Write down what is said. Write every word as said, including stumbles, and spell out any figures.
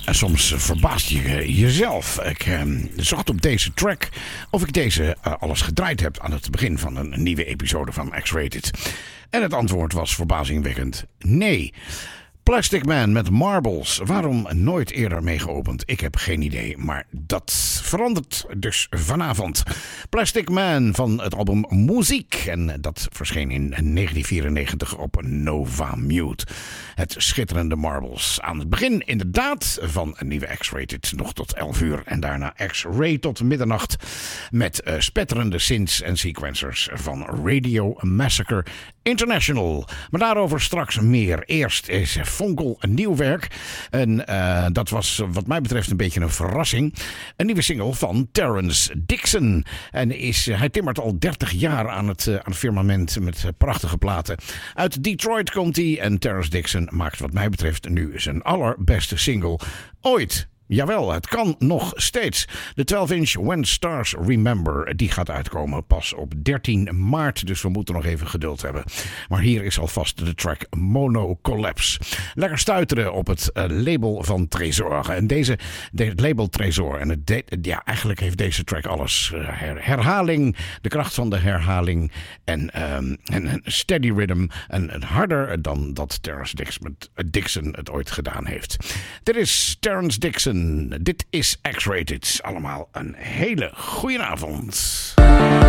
En soms verbaast je jezelf. Ik eh, zocht op deze track of ik deze uh, alles gedraaid heb aan het begin van een nieuwe episode van X-Rated. En het antwoord was verbazingwekkend nee. Plastic Man met Marbles. Waarom nooit eerder mee geopend? Ik heb geen idee, maar dat verandert dus vanavond. Plastic Man van het album Muziek. En dat verscheen in negentien vierennegentig op Nova Mute. Het schitterende Marbles. Aan het begin inderdaad van een nieuwe X-Rated. Nog tot elf uur. En daarna X-Ray tot middernacht. Met uh, spetterende synths en sequencers van Radio Massacre International. Maar daarover straks meer. Eerst is Fonkel een nieuw werk. En uh, dat was wat mij betreft een beetje een verrassing. Een nieuwe single van Terrence Dixon. En is, uh, hij timmert al dertig jaar aan het, uh, aan het firmament met uh, prachtige platen. Uit Detroit komt hij en Terrence Dixon maakt wat mij betreft nu zijn allerbeste single ooit. Jawel, het kan nog steeds. De twaalf inch When Stars Remember, die gaat uitkomen pas op dertien maart. Dus we moeten nog even geduld hebben. Maar hier is alvast de track Mono Collapse. Lekker stuiteren op het uh, label van Tresor. En deze, de, het label Tresor. En het de, ja, eigenlijk heeft deze track alles. Uh, her, herhaling, de kracht van de herhaling. En, um, en een steady rhythm. En, en harder dan dat Terrence Dixon, Dixon het ooit gedaan heeft. Dit is Terrence Dixon. Dit is X-Rated. Allemaal een hele goede avond.